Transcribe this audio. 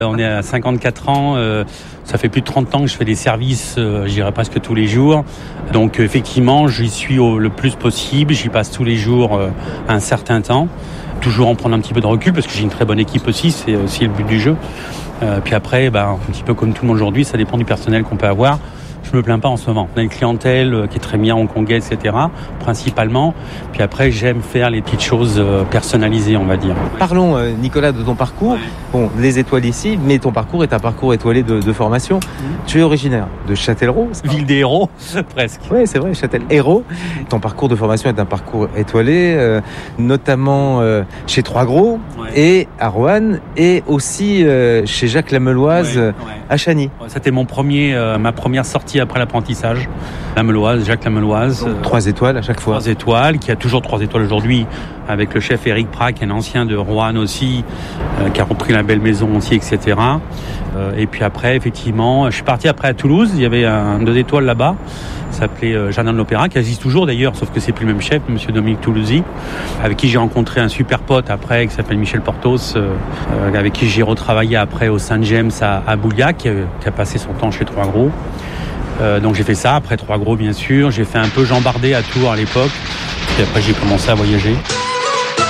On est à 54 ans, ça fait plus de 30 ans que je fais des services, je dirais presque tous les jours. Donc effectivement, j'y suis le plus possible, j'y passe tous les jours un certain temps. Toujours en prendre un petit peu de recul parce que j'ai une très bonne équipe aussi, c'est aussi le but du jeu. Puis après, un petit peu comme tout le monde aujourd'hui, ça dépend du personnel qu'on peut avoir. Je me plains pas en ce moment. On a une clientèle qui est très bien hongkongaise, etc. principalement. Puis après, j'aime faire les petites choses personnalisées, on va dire. Parlons, Nicolas, de ton parcours. Bon, les étoiles ici, mais ton parcours est un parcours étoilé de formation. Tu es originaire de Châtellerault. Ville des héros, presque. Oui, c'est vrai, Châtellerault. Ton parcours de formation est un parcours étoilé, notamment chez Trois Gros et à Roanne, et aussi chez Jacques Lameloise à Chagny. C'était ma première sortie après l'apprentissage. Lameloise, Jacques Lameloise. 3 étoiles à chaque fois. 3 étoiles, qui a toujours 3 étoiles aujourd'hui, avec le chef Éric Prac, un ancien de Roanne aussi, qui a repris la belle maison aussi, etc. Et puis après, effectivement, je suis parti après à Toulouse. Il y avait 2 étoiles là-bas. Ça s'appelait Jardin de l'Opéra, qui existe toujours d'ailleurs, sauf que c'est plus le même chef, monsieur Dominique Toulousy, avec qui j'ai rencontré un super pote après, qui s'appelle Michel Portos, avec qui j'ai retravaillé après au Saint-James à Bouliac, qui a passé son temps chez Trois Gros. Donc j'ai fait ça, après Trois Gros bien sûr. J'ai fait un peu Jean Bardet à Tours à l'époque. Puis après j'ai commencé à voyager.